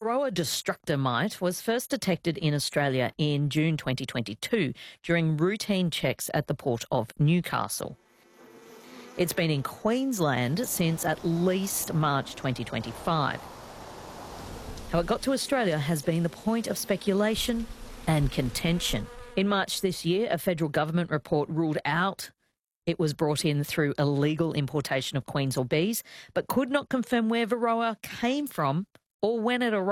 Varroa destructor mite was first detected in Australia in June 2022 during routine checks at the port of Newcastle. It's been in Queensland since at least March 2025. How it got to Australia has been the point of speculation and contention. In March this year, a federal government report ruled out it was brought in through illegal importation of queens or bees, but could not confirm where Varroa came from or when it arrived.